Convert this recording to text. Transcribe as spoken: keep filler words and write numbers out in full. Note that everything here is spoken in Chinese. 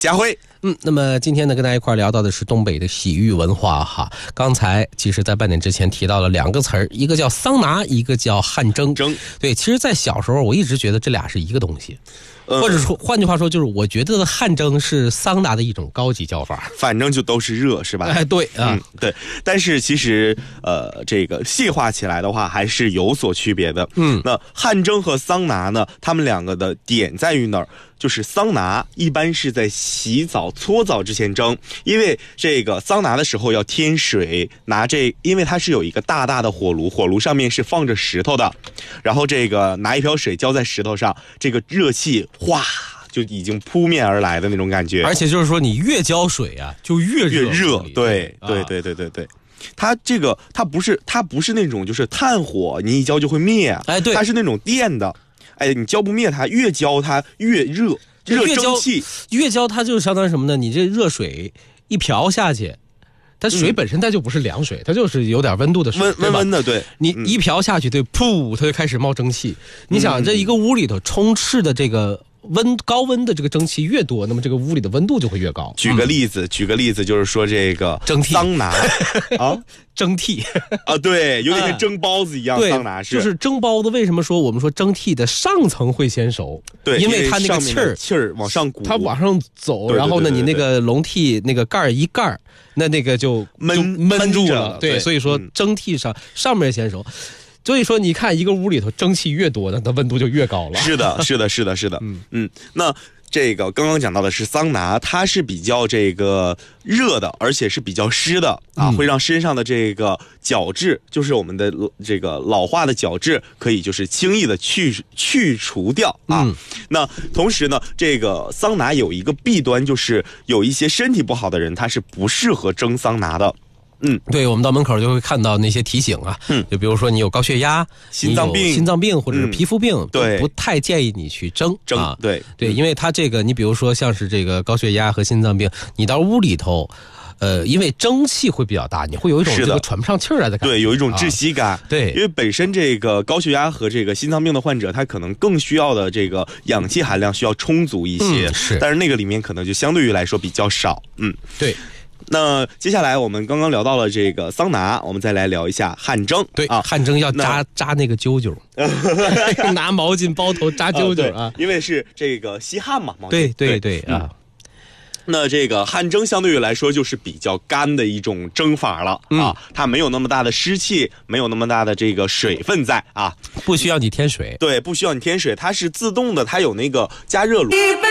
佳慧。 嗯，那么今天呢，跟大家一块聊到的是东北的洗浴文化哈。刚才其实在半点之前提到了两个词儿，一个叫桑拿，一个叫汗蒸。 蒸， 对，其实在小时候我一直觉得这俩是一个东西。或者说，换句话说，就是我觉得汗蒸是桑拿的一种高级叫法， 反正就都是热，是吧？ 哎，对啊、 嗯，对。但是其实，呃，这个细化起来的话，还是有所区别的。 嗯， 那汗蒸和桑拿呢，他们两个的点在于哪儿？就是桑拿一般是在洗澡搓澡之前蒸，因为这个桑拿的时候要添水，拿这，因为它是有一个大大的火炉，火炉上面是放着石头的，然后这个拿一瓢水浇在石头上，这个热气哗就已经扑面而来的那种感觉。 而且就是说，你越浇水啊，就越热越热，对啊、 对对对对对。它这个它不是它不是那种就是炭火，你一浇就会灭， 哎，对， 它是那种电的。哎，你浇不灭它，越浇它越热，热蒸汽， 越浇它就相当于什么呢？你这热水一瓢下去，它水本身它就不是凉水，嗯、它就是有点温度的水， 温温温的，对。 你一瓢下去，对，噗，它就开始冒蒸汽。你想，这一个屋里头充斥的这个温高温的这个蒸汽越多，那么这个屋里的温度就会越高。 举个例子，嗯、举个例子，就是说这个蒸屉桑拿啊。 蒸屉啊，对，有点像蒸包子一样。桑拿是就是蒸包子。为什么说我们说蒸屉的上层会先熟？ 对， 因为它那个气儿气儿往上鼓， 它往上走， 对对对对对， 然后呢，你那个笼屉那个盖一盖，那那个就闷闷住了。 对， 对，所以说蒸屉上、嗯、上面先熟。所以说，你看一个屋里头蒸汽越多，那它温度就越高了。 是的，是的，是的，是的。嗯嗯，那。这个刚刚讲到的是桑拿，它是比较这个热的，而且是比较湿的啊， 嗯、 会让身上的这个角质，就是我们的这个老化的角质，可以就是轻易的去去除掉啊。 嗯、 那同时呢，这个桑拿有一个弊端，就是有一些身体不好的人，他是不适合蒸桑拿的。嗯， 对，我们到门口就会看到那些提醒啊，嗯，就比如说你有高血压、 心脏病、 心脏病或者是皮肤病， 嗯、对， 不太建议你去蒸蒸啊， 对对，因为它这个，你比如说像是这个高血压和心脏病，你到屋里头。呃，因为蒸汽会比较大，你会有一种这个喘不上气儿来的感觉， 对，有一种窒息感。 啊、对， 因为本身这个高血压和这个心脏病的患者，他可能更需要的这个氧气含量需要充足一些， 嗯、是， 但是那个里面可能就相对于来说比较少。嗯， 对。 那接下来我们刚刚聊到了这个桑拿，我们再来聊一下汗蒸。 对啊，汗蒸要扎扎那个揪揪，拿毛巾包头扎揪揪啊， 因为是这个吸汗嘛。 对对对啊。 嗯那这个汗蒸相对于来说就是比较干的一种蒸法了、嗯、啊，它没有那么大的湿气，没有那么大的这个水分在啊， 不需要你添水， 对，不需要你添水，它是自动的，它有那个加热炉。